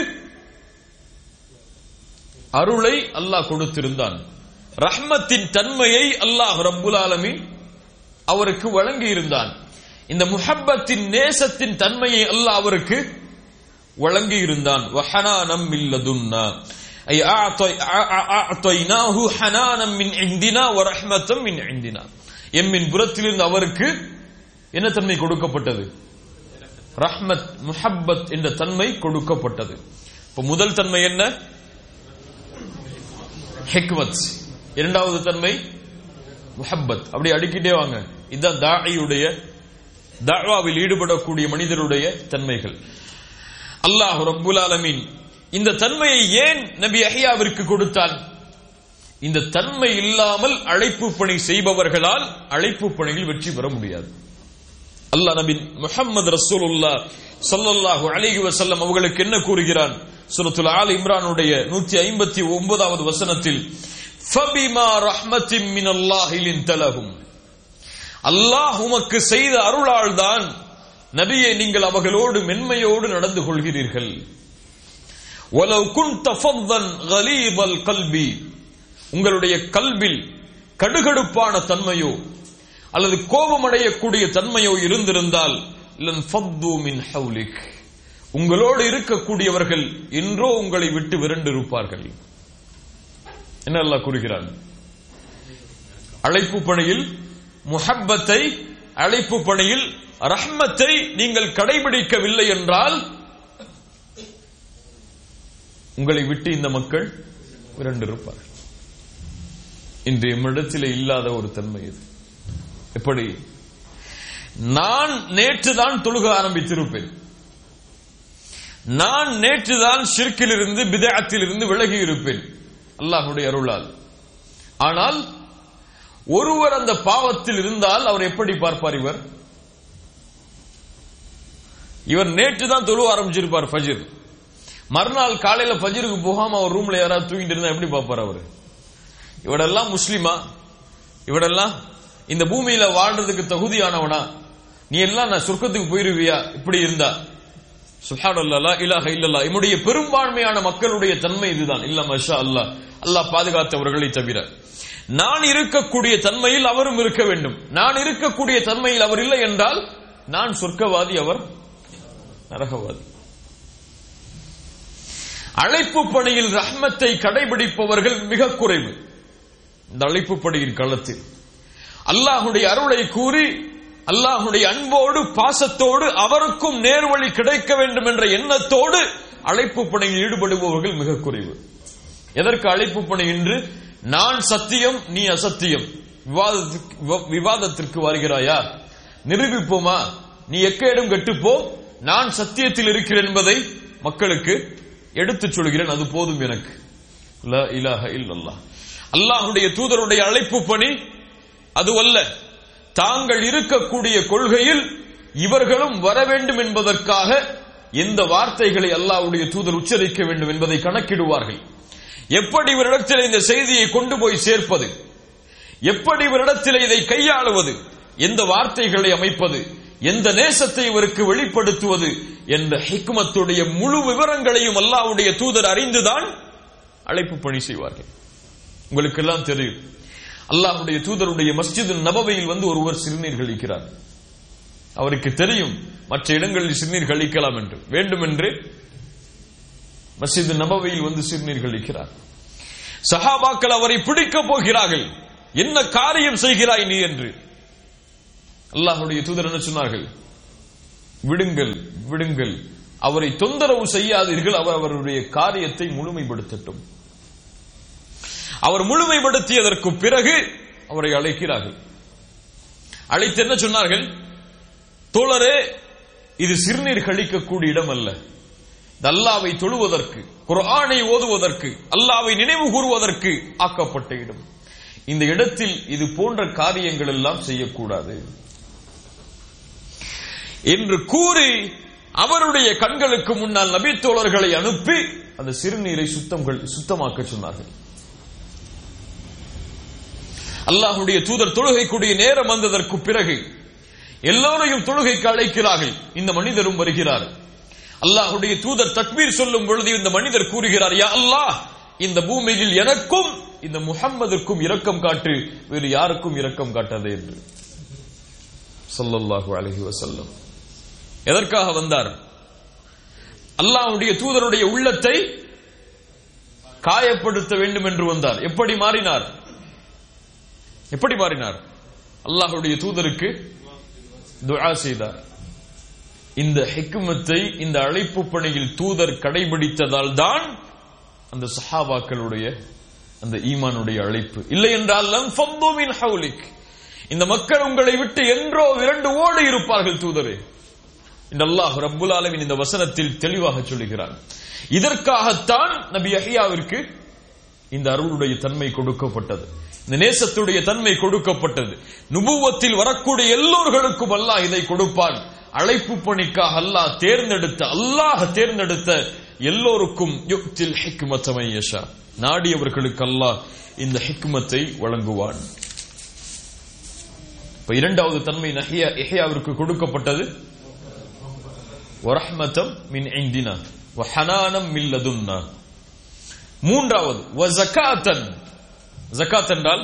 அருளை அல்லாஹ் கொடுத்திருந்தான். ரஹ்மத்தின் தன்மையை அல்லாஹ் ரப்புல் ஆலமீன் அவருக்கு வழங்கி இருந்தான். இந்த முஹப்பத்தின் நேசத்தின் தன்மையை அல்லாஹ் அவருக்கு வழங்கி இருந்தான். வஹனானம் மின் லதுன்னா ஐ அஅதைனாஹு ஹனானம் மின் இந்தினா வ ரஹ்மத்தம் மின் இந்தினா. எம்மின் புறத்திலிருந்து அவருக்கு என்ன தன்மை கொடுக்கப்பட்டது? ரஹ்மத், முஹப்பத் என்ற தன்மை கொடுக்கப்பட்டது. இப்ப முதல் தன்மை என்ன? ஹிக்மத். இரண்டாவது தன்மை முஹப்பத். அப்படி அடிக்கிட்டே வாங்க. இதுதான் தாஇயுடைய, தஅவாவில் ஈடுபடக்கூடிய மனிதருடைய தன்மைகள். அல்லாஹ் ரப்புல் ஆலமீன் இந்த தன்மையை ஏன் நபி யஹ்யாவிற்கு கொடுத்தான்? இந்த தன்மை இல்லாமல் அழைப்பு பணி செய்பவர்களால் அழைப்பு பணியில் வெற்றி பெற முடியாது. அல்லாஹ் நபி முஹம்மது ரசூலுல்லாஹ் ஸல்லல்லாஹு அலைஹி வஸல்லம் அவர்களுக்கு என்ன கூறுகிறான்? சூரத்துல் ஆல் இம்ரானுடைய நூற்றி ஐம்பத்தி ஒன்பதாவது வசனத்தில், ஃபபிமா ரஹ்மத்தின் மினல்லாஹி லின்த லஹும், அல்லாஹ் உமக்கு செய்த அருளால் தான் நபியே நீங்கள் அவர்களோடு மென்மையோடு நடந்து கொள்கிறீர்கள். வலவ் குன்த ஃபவ்வன் கலீபல் கல்பி, உங்களுடைய கல்வில் கடுகடுப்பான தன்மையோ அல்லது கோபமடையக்கூடிய தன்மையோ இருந்திருந்தால் லன் ஃபத்து மின் ஹவுலிக், உங்களோடு இருக்கக்கூடியவர்கள் என்றோ உங்களை விட்டு விரண்டிருப்பார்கள். என்ன அல்லாஹ் கூறுகிறான்? அழைப்பு பணியில் முஹப்பத்தை, அழைப்பு பணியில் ரஹ்மத்தை நீங்கள் கடைபிடிக்கவில்லை என்றால் உங்களை விட்டு இந்த மக்கள் விரண்டிருப்பார்கள். இன்றைய இடத்திலே இல்லாத ஒரு தன்மை இது. எப்படி? நான் நேற்றுதான் தொழுக ஆரம்பித்திருப்பேன், நான் நேற்றுதான் ஷிர்கில் இருந்து பிதஅத்தில் இருந்து விலகி இருப்பேன் அல்லாஹ்வுடைய அருளால். ஆனால் ஒருவர் அந்த பாவத்தில் இருந்தால் அவர் எப்படி பார்ப்பார்? இவர் இவர் நேற்று தான் தொழு ஆரம்பிச்சிருப்பார் ஃபஜ்ர், மறுநாள் காலையில ஃபஜ்ருக்கு போகாம அவர் ரூம்ல யாராவது தூங்கிட்டு இருந்தா எப்படி பார்ப்பார் அவர்? இவடெல்லாம் முஸ்லிமா? இவடெல்லாம் இந்த பூமியில வாழ்றதுக்கு தகுதியானவனா? நீ எல்லாம் நான் சொர்க்கத்துக்கு போயிருவியா இப்படி இருந்தா? சுப்ஹானல்லாஹ், லா இலாஹ இல்லல்லாஹ். நம்முடைய பெரும்பான்மையான மக்களுடைய தன்மை இதுதான். இல்ல மஷா அல்லாஹ், அல்லாஹ் பாதுகாத்தவர்களை தவிர. நான் இருக்கக்கூடிய தன்மையில் அவரும் இருக்க வேண்டும். நான் இருக்கக்கூடிய தன்மையில் அவர் இல்லை என்றால் நான் சொர்க்கவாதி, அவர் நரகவாதி. அழைப்பு பணியில் ரஹ்மத்தை கடைபிடிப்பவர்கள் மிக குறைவு. இந்த அழைப்பு பணியின் களத்தில் அல்லாஹுடைய அருளை கூறி அல்லாஹுடைய அன்போடு பாசத்தோடு அவருக்கும் நேர்வழி கிடைக்க வேண்டும் என்ற எண்ணத்தோடு அழைப்பு பணியில் ஈடுபடுபவர்கள் மிக குறைவு. எதற்கு அழைப்பு பணி என்று? நான் சத்தியம், நீ அசத்தியம், விவாதத்திற்கு வருகிறாயா? நிரூபிப்போமா? நீ எக்கேடும் கெட்டுப்போ, நான் சத்தியத்தில் இருக்கிறேன் என்பதை மக்களுக்கு எடுத்துச் சொல்கிறேன், அது போதும் எனக்கு. லா இலாஹ இல்லல்லாஹ். அல்லாஹுடைய தூதருடைய அழைப்பு பணி அதுவல்ல. தாங்கள் இருக்கக்கூடிய கொள்கையில் இவர்களும் வர வேண்டும் என்பதற்காக எந்த வார்த்தைகளை அல்லாஹ்வுடைய தூதர் உச்சரிக்க வேண்டும் என்பதை கணக்கிடுவார்கள். எப்படி இவரிடத்தில் இந்த செய்தியை கொண்டு போய் சேர்ப்பது, எப்படி இவரிடத்தில் இதை கையாளுவது, எந்த வார்த்தைகளை அமைப்பது, எந்த நேசத்தை இவருக்கு வெளிப்படுத்துவது என்ற ஹிக்மத்துடைய முழு விவரங்களையும் அல்லாஹ்வுடைய தூதர் அறிந்துதான் அழைப்பு பணி செய்வார்கள். உங்களுக்கு எல்லாம் தெரியும், அல்லாஹ்வுடைய தூதருடைய மஸ்ஜித் நபவியில் வந்து ஒருவர் சிறுநீர் கழிக்கிறார். அவருக்கு தெரியும் மற்ற இடங்களில் சிறுநீர் கழிக்கலாம் என்று, வேண்டுமென்று மஸ்ஜித் நபவியில் வந்து சிறுநீர் கழிக்கிறார். சஹாபாக்கள் அவரை பிடிக்கப் போகிறார்கள், என்ன காரியம் செய்கிறாய் நீ என்று. அல்லாஹ்வுடைய தூதர் என்ன சொன்னார்கள்? விடுங்கள் விடுங்கள், அவரை தொந்தரவு செய்யாதீர்கள், அவர் அவருடைய காரியத்தை முழுமைப்படுத்தட்டும். அவர் முழுமைப்படுத்தியதற்கு பிறகு அவரை அழைக்கிறார்கள். அழைத்து என்ன சொன்னார்கள்? தோழரே, இது சிறுநீர் கழிக்கக்கூடிய இடம் அல்ல, அல்லாஹ்வை தொழுவதற்கு, குர்ஆனை ஓதுவதற்கு, அல்லாஹ்வை நினைவு கூறுவதற்கு ஆக்கப்பட்ட இடம். இந்த இடத்தில் இது போன்ற காரியங்கள் எல்லாம் செய்யக்கூடாது என்று கூறி அவருடைய கண்களுக்கு முன்னால் நபி தோழர்களை அனுப்பி அந்த சிறுநீரை சுத்தம் சுத்தமாக்க சொன்னார்கள். அல்லாஹ்வுடைய தூதர் தொழுகைக்குரிய நேரம் வந்ததற்கு பிறகு எல்லோரையும் தொழுகைக்கு அழைக்கிறார்கள். இந்த மனிதரும் வருகிறார். அல்லாஹ்வுடைய தூதர் தக்பீர் சொல்லும் பொழுது இந்த மனிதர் கூறுகிறார், யா அல்லாஹ், இந்த பூமியில் எனக்கும் இந்த முஹம்மதுக்கும் இரக்கம் காட்டு, வேறு யாருக்கும் இரக்கம் காட்டாதே என்று. ஸல்லல்லாஹு அலைஹி வஸல்லம் எதற்காக வந்தார்? அல்லாஹ்வுடைய தூதருடைய உள்ளத்தை காயப்படுத்த வேண்டும் என்று வந்தார். எப்படி மாறினார்? எப்படி மாறினார்? அல்லாஹ்வுடைய தூதருக்கு துஆ செய்தார். இந்த ஹிக்மத்தை இந்த அழைப்பு பணியில் தூதர் கடைபிடித்ததால் தான் அந்த சஹாபாக்களுடைய அந்த ஈமானுடைய அழைப்பு. இல்லை என்றால் லம் ஃபந்து மின் ஹவுலிக், இந்த மக்கள் உங்களை விட்டு என்றோ விரண்டு ஓடி இருப்பார்கள் தூதரே. இந்த அல்லாஹ் ரப்புல் ஆலமீன் இந்த வசனத்தில் தெளிவாக சொல்லுகிறார். இதற்காகத்தான் நபி யஹ்யாவிற்கு இந்த அருளுடைய தன்மை கொடுக்கப்பட்டது, இந்த நேசத்துடைய தன்மை கொடுக்கப்பட்டது. நுபுவத்தில் வரக்கூடிய எல்லோர்களுக்கும் அல்லாஹ் இதை கொடுப்பான். அழைப்பு பணிக்காக அல்லாஹ் தேர்ந்தெடுத்த அல்லாஹ் தேர்ந்தெடுத்த எல்லோருக்கும் யுக்தில் ஹிக்மத மை யஷா, நாடியவர்களுக்கு அல்லாஹ் இந்த ஹிக்மத்தை வழங்குவான். இப்ப இரண்டாவது தன்மை யஹ்யாவிற்கு கொடுக்கப்பட்டது வரஹ்மதம் மின் இந்தினா வ ஹனானம் மின் லதுன்னா. மூன்றாவது வ ஜகாத்தன், ஜகாத் என்றால்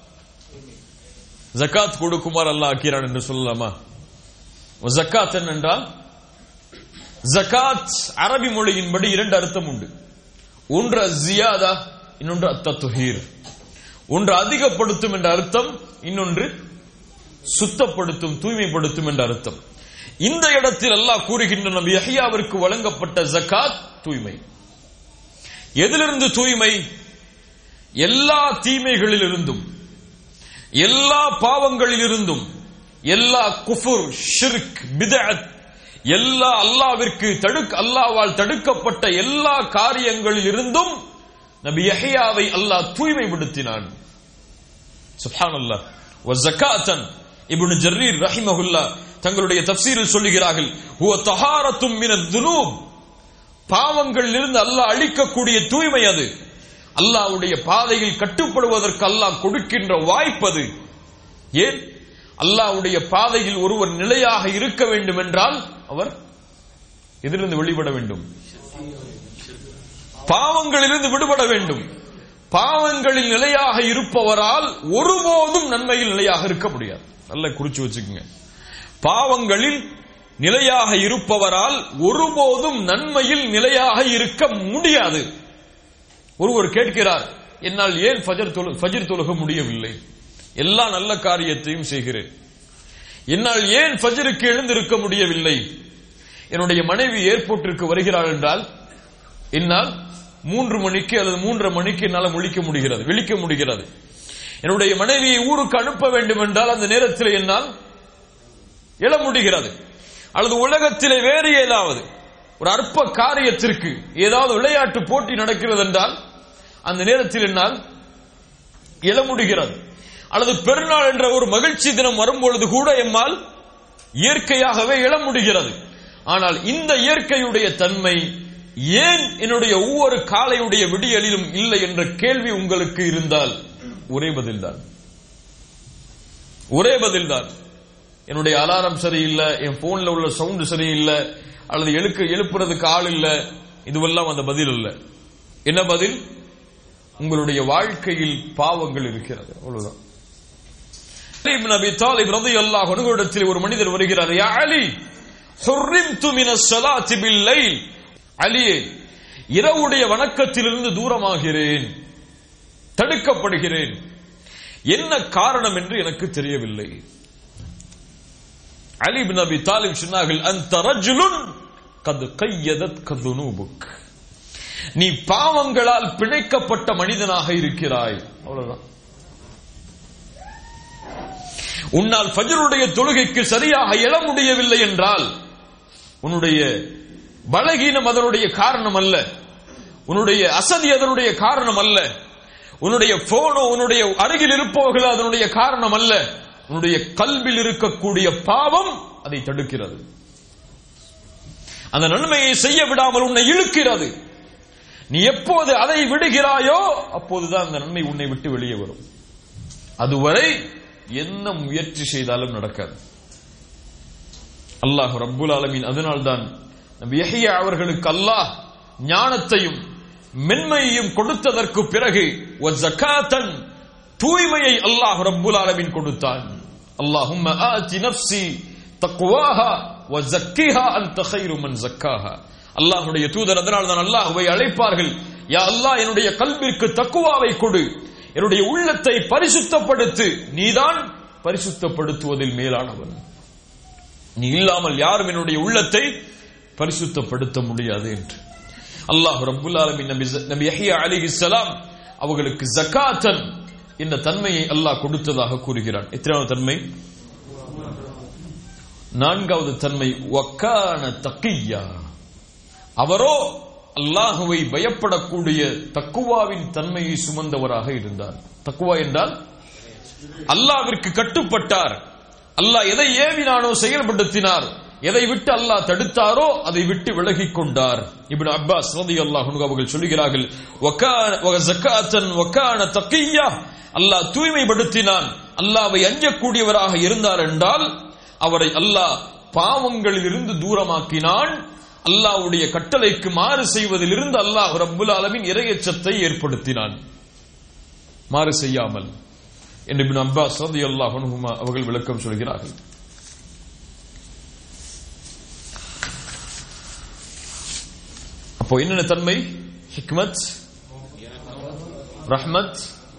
ஜகாத் கொடுக்குமாறு அல்லாஹ் ஆக்கிறான் என்று சொல்லலாமா? ஜகாத் என்றால், ஜகாத் அரபி மொழியின்படி இரண்டு அர்த்தம் உண்டு. ஒன்று ஜியாதா, இன்னொன்று அத்தத்துஹீர். ஒன்று அதிகப்படுத்தும் என்ற அர்த்தம், இன்னொன்று சுத்தப்படுத்தும் தூய்மைப்படுத்தும் என்ற அர்த்தம். இந்த இடத்தில் அல்லாஹ் கூறுகின்ற நபி யஹ்யாவிற்கு வழங்கப்பட்ட ஜகாத் தூய்மை. எதிலிருந்து தூய்மை? எல்லா தீமைகளிலிருந்தும், எல்லா பாவங்களிலிருந்தும், எல்லா குஃபுர், ஷிர்க், பித்அத், எல்லா அல்லாஹ்விற்கு தடுக்க அல்லாஹ்வால் தடுக்கப்பட்ட எல்லா காரியங்களில் இருந்தும் நபி யஹ்யாவை அல்லாஹ் தூய்மைப்படுத்தினான். சுப்ஹானல்லாஹ். வ ஜகாத்தன், இப்னு ஜர்ரீர் ரஹிமஹுல்லாஹ் தங்களுடைய தஃப்சீரில் சொல்லுகிறார்கள், ஹுவ தஹாரத்தும் மினத் துனூப், பாவங்களில் இருந்து அல்லாஹ் அழிக்கக்கூடிய தூய்மை அது. அல்லாஹ்வுடைய பாதையில் கட்டுப்படுவதற்கு அல்லாஹ் கொடுக்கின்ற வாய்ப்பது. ஏன்? அல்லாஹ்வுடைய பாதையில் ஒருவர் நிலையாக இருக்க வேண்டும் என்றால் அவர் எதிலிருந்து வெளிப்பட வேண்டும்? பாவங்களிலிருந்து விடுபட வேண்டும். பாவங்களில் நிலையாக இருப்பவரால் ஒருபோதும் நன்மையில் நிலையாக இருக்க முடியாது. நல்ல குறிச்சு வச்சுக்கோங்க. பாவங்களில் நிலையாக இருப்பவரால் ஒருபோதும் நன்மையில் நிலையாக இருக்க முடியாது. ஒருவர் கேட்கிறார், என்னால் ஏன் ஃபஜர் தொழு ஃபஜர் தொழுக முடியவில்லை? எல்லா நல்ல காரியத்தையும் செய்கிறேன், என்னால் ஏன் ஃபஜருக்கு எழுந்திருக்க முடியவில்லை? என்னுடைய மனைவி ஏர்போர்ட்டிற்கு வருகிறாள் என்றால் என்னால் மூன்று மணிக்கு அல்லது மூன்றரை மணிக்கு என்னால் முழிக்க முடிகிறது விழிக்க முடிகிறது. என்னுடைய மனைவியை ஊருக்கு அனுப்ப வேண்டும் என்றால் அந்த நேரத்தில் என்னால் எழ முடிகிறது. அல்லது உலகத்திலே வேறு ஏதாவது ஒரு அற்ப காரியத்திற்கு ஏதாவது விளையாட்டு போட்டி நடக்கிறது என்றால் அந்த நேரத்தில் என்னால் எழ முடிகிறது. அல்லது பெருநாள் என்ற ஒரு மகிழ்ச்சி தினம் வரும்பொழுது கூட எம்மால் இயற்கையாகவே எழ முடிகிறது. ஆனால் இந்த இயற்கையுடைய தன்மை ஏன் என்னுடைய ஒவ்வொரு காலையுடைய விடியலிலும் இல்லை என்ற கேள்வி உங்களுக்கு இருந்தால் ஒரே பதில்தான், ஒரே பதில்தான். என்னுடைய அலாரம் சரியில்லை, என் போன்ல உள்ள சவுண்ட் சரியில்லை, அல்லது எழுக்க எழுப்புறதுக்கு ஆள் இல்ல, இதுவெல்லாம் அந்த பதில் இல்ல. என்ன பதில்? உங்களுடைய வாழ்க்கையில் பாவங்கள் இருக்கிறது, அவ்வளவுதான். இப்னு அபி தாலிப் ரலியல்லாஹு அன்ஹு இடத்தில் ஒரு மனிதர் வருகிறார். யா அலி, ஹுர்ரிம்து மினஸ் ஸலாத்தி பில் லைல். அலியே, இரவுடைய வணக்கத்திலிருந்து தூரமாகிறேன், தடுக்கப்படுகிறேன். என்ன காரணம் என்று எனக்கு தெரியவில்லை. அலி இப்னு அபி தாலிப் சொன்னார்கள், அந்த ரஜுலுன் கத் கய்யதத்க துனூபுக். நீ பாவங்களால் பிணைக்கப்பட்ட மனிதனாக இருக்கிறாய், அவ்வளவுதான். உன்னால் ஃபஜ்ருடைய தொழுகைக்கு சரியாக எழ முடியவில்லை என்றால் உன்னுடைய பலகீனம் அதனுடைய காரணம் அல்ல, உன்னுடைய அசதி அதனுடைய காரணம் அல்ல, உன்னுடைய போனோ உன்னுடைய அருகில் இருப்பவர்கள் அதனுடைய காரணம் அல்ல. உன்னுடைய கல்வில் இருக்கக்கூடிய பாவம் அதை தடுக்கிறது. அந்த நன்மையை செய்ய விடாமல் உன்னை இழுக்கிறது. நீ எப்போது அதை விடுகிறாயோ அப்போதுதான் அந்த நன்மை உன்னை விட்டு வெளியே வரும். அதுவரை என்ன முயற்சி செய்தாலும் நடக்காது. அல்லாஹ் ரப்புல் ஆலமீன் அதனால்தான் நபி யஹ்யா அவர்களுக்கு அல்லாஹ் ஞானத்தையும் மென்மையையும் கொடுத்ததற்கு பிறகு வஸகாத்தன் தூய்மையை அல்லாஹ் ரப்புல் ஆலமீன் கொடுத்தான். அல்லாஹும்ம ஆதி நஃப்ஸி தக்வாஹா வஸக்கிஹா அன்த கைரு மன் ஸக்காஹா. அல்லாஹ்வுடைய தூதர் அதனால்தான் அல்லாஹ்வை அழைப்பார்கள், யா அல்லாஹ் என்னுடைய கல்விற்கு தக்வாவை கொடு, என்னுடைய உள்ளத்தை பரிசுத்தப்படுத்து, நீதான் பரிசுத்தப்படுத்துவதில் மேலானவன், நீ இல்லாமல் யாரும் என்னுடைய உள்ளத்தை பரிசுத்தப்படுத்த முடியாது என்று. அல்லாஹ் ரப்புல் ஆலமீன் நபி யஹ்யா அலைஹிஸ்ஸலாம் அவர்களுக்கு ஜகாத்தன் என்ற தன்மையை அல்லாஹ் கொடுத்ததாக கூறுகிறான். எத்தனாவது தன்மை? நான்காவது தன்மை வக்கான தக்கியா. அவரோ அல்லாஹுவை பயப்படக்கூடிய தக்குவாவின் தன்மையை சுமந்தவராக இருந்தார். தக்குவா என்றால் அல்லாஹ்விற்கு கட்டுப்பட்டார், அல்லாஹ் எதை ஏவினானோ செயல்படுத்தினார், எதை விட்டு அல்லாஹ் தடுத்தாரோ அதை விட்டு விலகிக் கொண்டார். இப்னு அப்பாஸ் ரலியல்லாஹு அன்ஹு அவர்கள் சொல்கிறார்கள், வகான ஜகாத்தன் வகான தக்கியா. அல்லாஹ் தூய்மைப்படுத்தினான், அல்லாஹ்வை அஞ்சக்கூடியவராக இருந்தார் என்றால் அவரை அல்லாஹ் பாவங்களில் இருந்து தூரமாக்கினான். அல்லாஹ்வுடைய கட்டளைக்கு மாறு செய்வதிலிருந்து அல்லாஹ் ரப்புல் ஆலமீன் இறையச்சத்தை ஏற்படுத்தினான், மாறு செய்யாமல் என்று இப்னு அப்பாஸ் ரலியல்லாஹு அன்ஹுமா அவர்கள் விளக்கம் சொல்கிறார்கள். அப்போ என்னென்ன தன்மை? ஹிக்மத், ரஹ்மத்,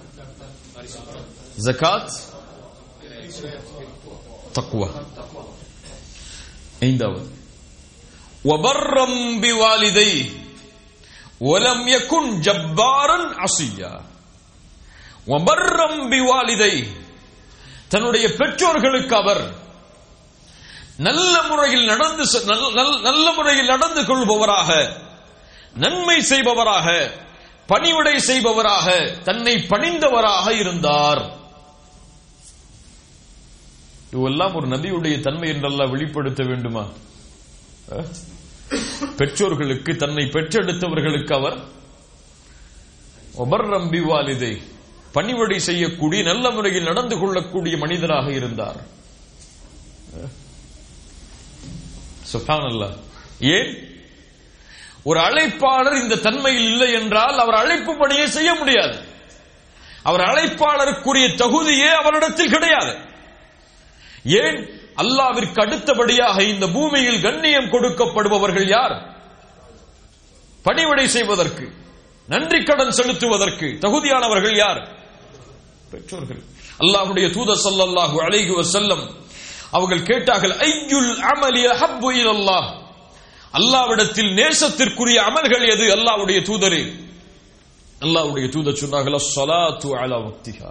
ஜகாத், தக்வா. ஐந்தாவது வபர்ரம் பிவாலிதை வலம் யகுன் ஜப்பாரன் அஸியா. வபர்ரம் பிவாலிதை, தன்னுடைய பெற்றோர்களுக்கு அவர் நல்ல முறையில் நடந்து நல்ல முறையில் நடந்து கொள்பவராக, நன்மை செய்பவராக, பணிவிடை செய்பவராக, தன்னை பணிந்தவராக இருந்தார். இதுவெல்லாம் ஒரு நபியுடைய தன்மை என்றெல்லாம் வெளிப்படுத்த வேண்டுமா? பெற்றோர்களுக்கு, தன்னை பெற்றெடுத்தவர்களுக்கு அவர் வபர்ரம் பிவாலிதை, பணிவிடை செய்யக்கூடிய, நல்ல முறையில் நடந்து கொள்ளக்கூடிய மனிதராக இருந்தார். சுப்ஹானல்லாஹ். ஏன் ஒரு அழைப்பாளர் இந்த தன்மையில் இல்லை என்றால் அவர் அழைப்பு பணியை செய்ய முடியாது. அவர் அழைப்பாளருக்குரிய தகுதியே அவரிடத்தில் கிடையாது. ஏன்? அல்லாஹ்விற்கு அடுத்தபடியாக இந்த பூமியில் கண்ணியம் கொடுக்கப்படுபவர்கள் யார்? பணிவிடை செய்வதற்கு, நன்றி கடன் செலுத்துவதற்கு தகுதியானவர்கள் யார்? பெற்றோர்கள். அல்லாஹ்வுடைய தூதர் ஸல்லல்லாஹு அலைஹி வஸல்லம் அவர்கள் கேட்டார்கள், ஐயுல் அமலி அஹப்பு இலல்லாஹ், அல்லாஹ்விடத்தில் நேசத்திற்குரிய அமல்கள் எது அல்லாஹ்வுடைய தூதரே? அல்லாஹ்வுடைய தூதர் சொன்னார்கள், அஸ்ஸலாத்து அலா வக்திஹா,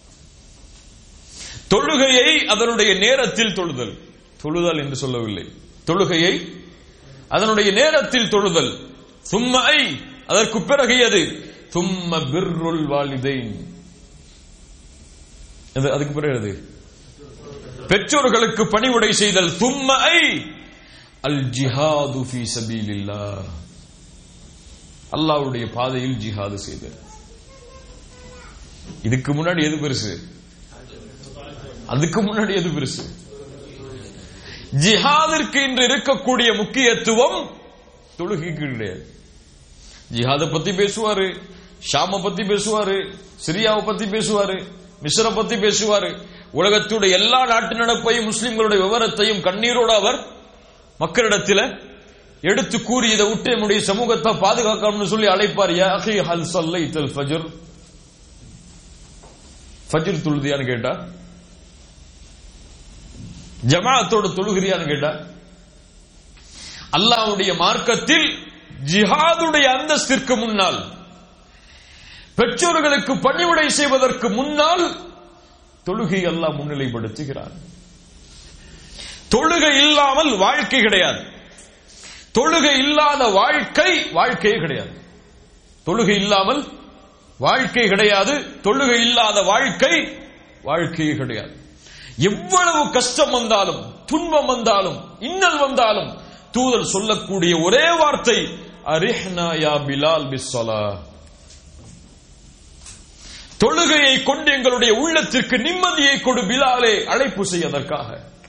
தொழுகையை அதனுடைய நேரத்தில் தொழுதல். தொழுதல் என்று சொல்லவில்லை, தொழுகையை அதனுடைய நேரத்தில் தொழுதல். சும்ம ஐ, அதற்கு பிறகு எது? சும்ம பிர்ருல் வாலிதைன், அதுக்கு பிறகு எது? பெற்றோர்களுக்கு பணிவிடை செய்தல். சும்ம ஐ அல் ஜிஹாது ஃபீ சபீலில்லாஹ், அல்லாஹ்வுடைய பாதையில் ஜிஹாது செய்தல். இதுக்கு முன்னாடி எது பெருசு? அதுக்கு முன்னாடி எது பெருசு? ஜிஹாதிற்கு இன்று இருக்கக்கூடிய முக்கியத்துவம் தொழுகைக்கு கிடையாது. ஜிஹாதை பத்தி பேசுவாரு, ஷாம பத்தி பேசுவாரு, சிரியாவை பத்தி பேசுவாரு, மிஸ்ர பத்தி பேசுவாரு. உலகத்துடைய எல்லா நாட்டு நடப்பையும் முஸ்லிம்களுடைய விவரத்தையும் கண்ணீரோடு அவர் மக்களிடத்தில் எடுத்து கூறி இதை விட்டு நம்முடைய சமூகத்தை பாதுகாக்கணும்னு சொல்லி அழைப்பார். யா அகி ஹல் ஸல்லைத்தல் ஃபஜ்ர், ஃபஜ்ர் தொழுதியான்னு கேட்டா, ஜமாஅத்தோட தொழுகிறியான்னு கேட்டா, அல்லாஹ்வுடைய மார்க்கத்தில் ஜிஹாதுடைய அந்தஸ்திற்கு முன்னால், பெற்றோர்களுக்கு பணிவிடை செய்வதற்கு முன்னால் தொழுகை அல்லாஹ் முன்னிலைப்படுத்துகிறார். தொழுகை இல்லாமல் வாழ்க்கை கிடையாது. தொழுகை இல்லாத வாழ்க்கை வாழ்க்கையே கிடையாது. தொழுகை இல்லாமல் வாழ்க்கை கிடையாது. தொழுகை இல்லாத வாழ்க்கை வாழ்க்கையே கிடையாது. எவ்வளவு கஷ்டம் வந்தாலும், துன்பம் வந்தாலும், இன்னல் வந்தாலும் தூதர் சொல்லக்கூடிய ஒரே வார்த்தை அரிஹ்னா யா பிலால் பிஸ்ஸலா. தொழுகையை கொண்டு எங்களுடைய உள்ளத்திற்கு நிம்மதியை கொடு பிலாலே, அழைப்பு செய்வதற்காக.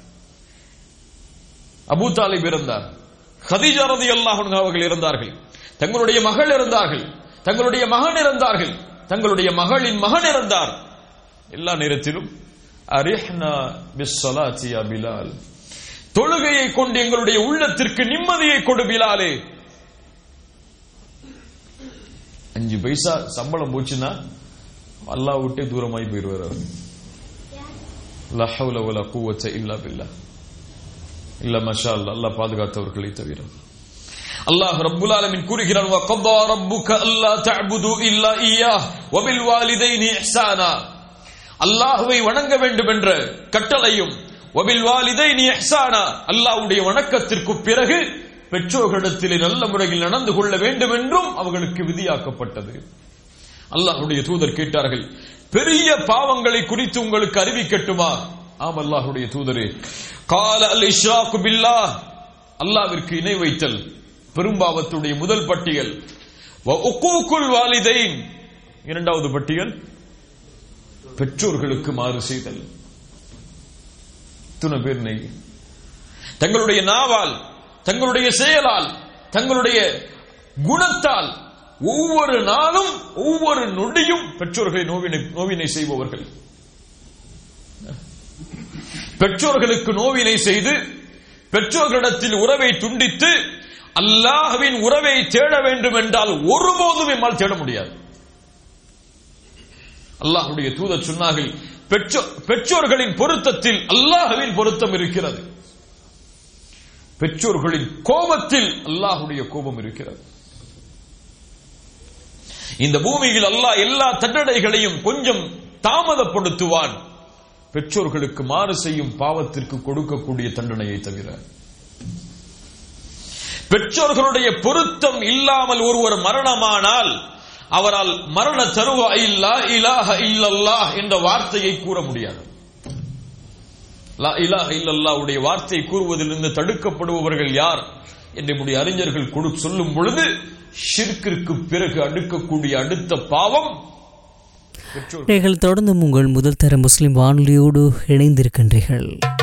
அபூ தாலிப் இருந்தார், கதீஜா ரலியல்லாஹு அன்ஹா அவர்கள் இருந்தார்கள், தங்களுடைய மகள் இருந்தார்கள், தங்களுடைய மகன் இருந்தார்கள், தங்களுடைய மகளின் மகன் இருந்தார். எல்லா நேரத்திலும் அரிஹ்னா பிஸ்ஸலாத்தி யா பிலால், தொழுகையை கொண்டு எங்களுடைய உள்ளத்திற்கு நிம்மதியை கொடு பிலாலே. அஞ்சு பைசா சம்பளம் போச்சுன்னா அல்லாஹ் விட்டே தூரமாய் போயிருவார் அவர். லா ஹவ்ல வலா குவத்த இல்லா பில்லாஹ், இல்ல மாஷா அல்லாஹ், அல்லாஹ் பாதுகாத்தவர்களை தவிர. அல்லாஹ் ரப்புல் ஆலமீன் கூறுகிறான், வ கதா ரப்புக அல்லா தஅபுது இல்லா இய்யாஹ் வ பில் வாலிதைனி இஹ்சானா. அல்லாஹ்வை வணங்க வேண்டும் என்ற கட்டளையும், வ பில் வாலிதைனி இஹ்சானா, அல்லாஹ்வுடைய வணக்கத்திற்கு பிறகு பெற்றோர்களிடத்தில் நல்ல முறையில் நடந்து கொள்ள வேண்டும் என்றும் அவர்களுக்கு விதியாக்கப்பட்டது. அல்லாஹ்வுடைய தூதர் கேட்டார்கள், பெரிய பாவங்களை குறித்து உங்களுக்கு அறிவிக்கட்டுமா? ஆம் அல்லாஹ்வுடைய தூதரே. கால அல் இஷ்ராக்கு பில்லாஹ், அல்லாஹ்விற்கு இணை வைத்தல் பெரும்பாவத்துடைய முதல் பட்டியல். வ உக்கூகுல் வாலிதைன், இரண்டாவது பட்டியல் பெற்றோர்களுக்கு மாறு செய்தல். துணை பேர் தங்களுடைய நாவால், தங்களுடைய செயலால், தங்களுடைய குணத்தால் ஒவ்வொரு நாளும் ஒவ்வொரு நொடியும் பெற்றோர்களை நோவினை நோவினை செய்பவர்கள். பெற்றோர்களுக்கு நோவினை செய்து பெற்றோர்களிடத்தில் உறவை துண்டித்து அல்லாஹ்வின் உறவை தேட வேண்டும் என்றால் ஒருபோதும் எம்மால் தேட முடியாது. அல்லாஹ்வுடைய தூதர் சொன்னார்கள், பெற்றோர்களின் பொருத்தத்தில் அல்லாஹ்வின் பொருத்தம் இருக்கிறது, பெற்றோர்களின் கோபத்தில் அல்லாஹ்வுடைய கோபம் இருக்கிறது. இந்த பூமியில் அல்லாஹ் எல்லா தண்டனைகளையும் கொஞ்சம் தாமதப்படுத்துவான், பெற்றோர்களுக்கு மாறு செய்யும் பாவத்திற்கு கொடுக்கக்கூடிய தண்டனையை தவிர. பெற்றோர்களுடைய பொருத்தம் இல்லாமல் ஒருவர் மரணமானால் அவரால் மரண தருவாயில் லா இலாஹ இல்லல்லாஹ் என்ற வார்த்தையை கூற முடியாது. லா இலாஹ இல்லல்லாஹ் உடைய வார்த்தை கூறுவதிலிருந்து தடுக்கப்படுபவர்கள் யார் என்று நம்முடைய அறிஞர்கள் கொடு சொல்லும் பொழுது, ஷிர்கிற்கு பிறகு அடுக்கக்கூடிய அடுத்த பாவம். நீங்கள் தொடர்ந்து உங்கள் முதல் தர முஸ்லிம் வானொலியோடு இணைந்திருக்கின்றீர்கள்.